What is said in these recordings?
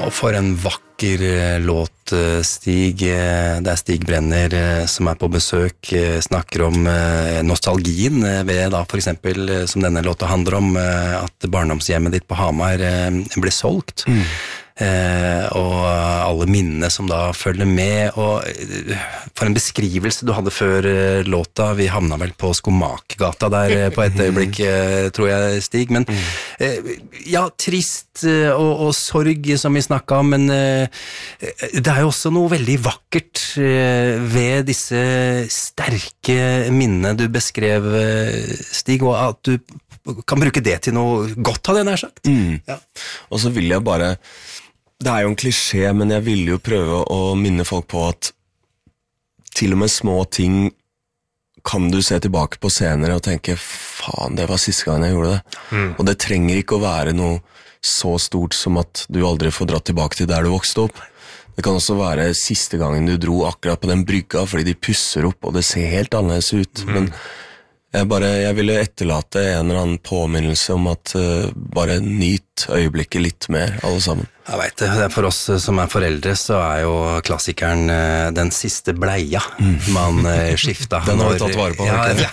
og for en vakker låt, Stig. Det Stig Brenner som på besøk, snakker om nostalgien ved da for eksempel, som denne låta handler om, at barndomshjemmet ditt på Hamar ble solgt. Og alle minnene som da følger med, og for en beskrivelse du hadde før låta. Vi havna vel på Skomakergata der på et øyeblikk, tror jeg, Stig, men ja, trist og sorg som vi snakket om, men det jo også noe veldig vakkert ved disse sterke minnene du beskrev, Stig, og at du kan bruke det til noe godt, hadde jeg nær sagt. Ja. Og så vil jeg bare, det jo en klisjé, men jeg vil jo prøve å minne folk på at til og med små ting kan du se tilbake på senere og tenke, faen, det var siste gang jeg gjorde det. Og det trenger ikke å være noe så stort som at du aldri får dratt tilbake til der du vokste opp. Det kan også være siste gangen du dro akkurat på den brygga, fordi de pusser opp, og det ser helt annerledes ut. Men jeg ville etterlate en eller annen påminnelse om at bare nyt øyeblikket litt mer, alle sammen. Jeg vet det, for oss som foreldre så jo klassikeren Den siste bleia man skifta. Den har du tatt vare på, ikke?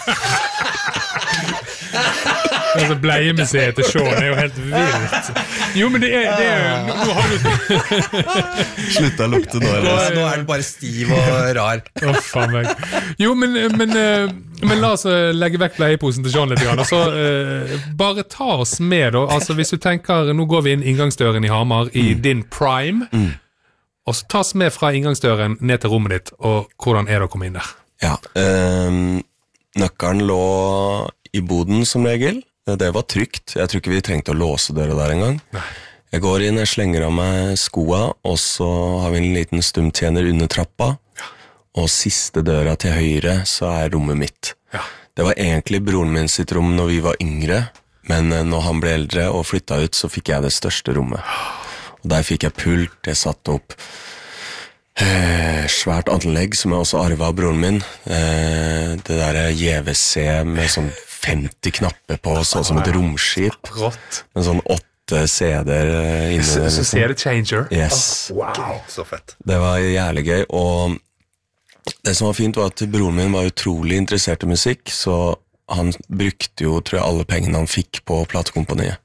Altså bleiemuseet til Sean jo helt vilt. Jo, men det nå har du Slutt å lukte nå. Nå den bare stiv og rar. Faen meg. Jo, men la oss legge vekk bleieposen til Sean litt grann, og så bare ta oss med da. Altså hvis du tenker, nå går vi inn inngangsdøren i Hamar i din prime, og så ta oss med fra inngangsdøren ned til rommet ditt, og hvordan det å komme inn der? Ja, nøkkelen lå i boden som regel. Det var trygt. Jeg tror ikke vi trengte å låse døra der en gang. Nei. Jeg går inn, jeg slenger av meg skoa, og så har vi en liten stumtjener under trappa, og siste døra til høyre så rommet mitt. Ja. Det var egentlig broren min sitt rom når vi var yngre, men når han ble eldre og flyttet ut, så fikk jeg det største rommet. Og der fikk jeg pult, jeg satte opp svært anlegg som jeg også arvet av broren min. Det der JVC med sånn 50 knapper på, sånn som et romskip. Rått. Med sånn 8 CD-er inne. Så CD-changer? Yes. Wow, så fett. Det var jævlig gøy, og det som var fint var at broren min var utrolig interessert i musikk, så han brukte jo, tror jeg, alle pengene han fikk på platekompaniet.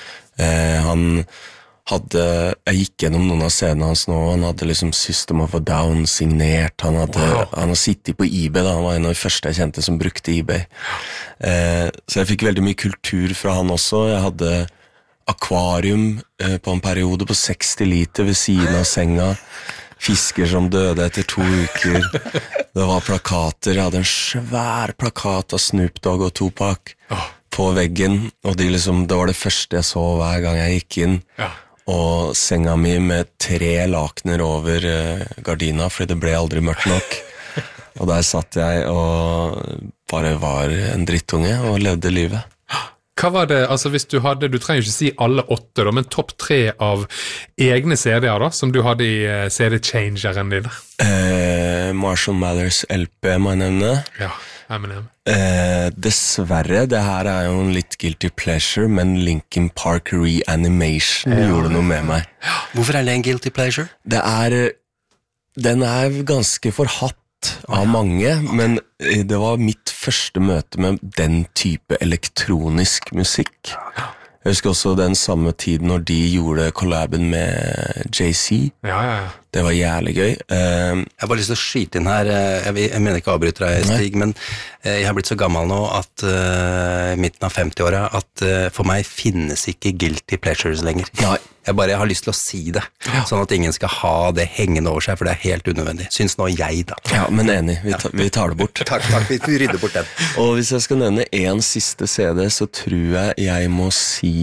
Jeg gikk gjennom noen av scenene hans nå, han hadde liksom System of a Down signert, han har sittet på eBay da, han var en av de første jeg kjente som brukte eBay. Så jeg fikk veldig mye kultur fra han også. Jeg hadde akvarium på en periode på 60 liter ved siden av senga, fisker som døde etter 2 uker, det var plakater, jeg hadde en svær plakat av Snoop Dogg og Tupac på veggen, og det var det første jeg så hver gang jeg gikk inn. Ja. Og senga mi med 3 lakener over gardina, fordi det ble aldri mørkt nok. Og der satt jeg og bare var en drittunge og levde livet. Hva var det, altså hvis du trenger ikke si alle 8 da, men topp 3 av egne CD-er da, som du hadde i CD-changeren din? Marshall Mathers LP, må jeg nevne. Ja, Eminem. Dessverre, det her jo en litt guilty pleasure, men Linkin Park Reanimation gjorde noe med meg. Hvorfor det en guilty pleasure? Den ganske forhatt av mange, men det var mitt første møte med den type elektronisk musikk. Jeg husker også den samme tiden når de gjorde collaben med Jay-Z. Ja. Det var jævlig gøy. Jeg har bare lyst til å skyte inn her, jeg mener ikke avbryter deg, Stig, men jeg har blitt så gammel nå at midten av 50-åra, at for meg finnes ikke guilty pleasures lenger. Nei. Jeg har lyst til å si det, sånn at ingen skal ha det hengende over seg, for det helt unødvendig. Syns nå jeg da. Ja, men enig, vi tar det bort. Takk, vi rydder bort den. Og hvis jeg skal nevne en siste CD, så tror jeg må si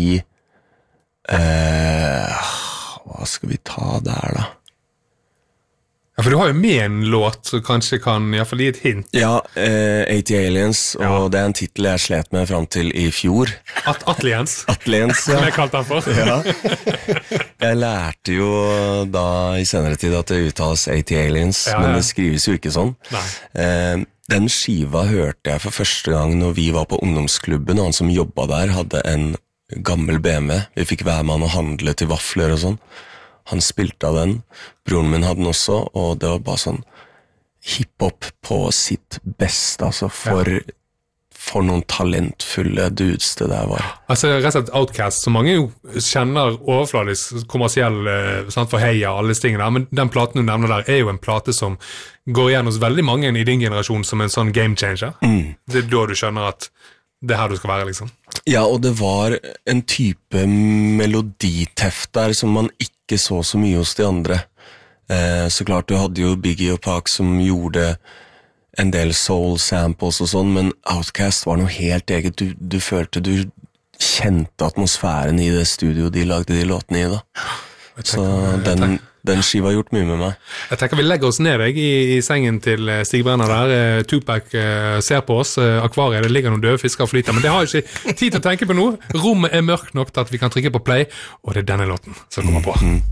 hva skal vi ta der da? Ja, for du har jo med en låt som kanskje kan i hvert fall gi et hint. Ja, 80 Aliens, og det en titel jeg slet med frem til i fjor. Atliens. Atliens, ja. Som jeg kalte den for. Ja. Jeg lærte jo da i senere tid at det uttales 80 Aliens, men det skrives jo ikke sånn. Nei. Den skiva hørte jeg for første gang når vi var på ungdomsklubben, og han som jobbet der hadde en gammel BMW. Vi fikk være med han og handle til vafler og sånn. han spilte av den. Broren min hadde den også, og det var bare sånn hiphop på sitt beste, altså for noen talentfulle dudes det der var. Altså rett og slett Outkast, som mange jo kjenner overfladisk kommersiell for Heia og alle tingene der, men den platen du nevner der jo en plate som går igjen hos veldig mange i din generasjon som en sånn game changer. Det da du skjønner at det her du skal være, liksom. Ja, og det var en type meloditeft der som man ikke så mye hos de andre. Så klart, du hadde jo Biggie og Pac som gjorde en del soul samples og sånn, men Outkast var noe helt eget. Du følte du kjente atmosfæren i det studio de lagde de låtene i da. Så den skiva har gjort mye med meg. Jeg tenker vi legger oss ned i sengen til Stig Brenner der. Tupac ser på oss, akvariet, det ligger noen døde fisker og flyter, men det har jo ikke tid til å tenke på noe. Rommet mørkt nok til at vi kan trykke på play, og det denne låten som kommer på.